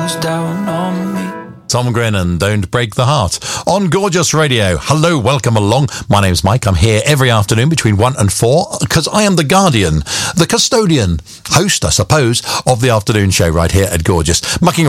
smiles down on me. Tom Grennan, Don't Break the Heart, on Gorgeous Radio. Hello, welcome along. My name's Mike. I'm here every afternoon between 1 and 4 because I am the guardian, the custodian, host, I suppose, of the afternoon show right here at Gorgeous. Mucking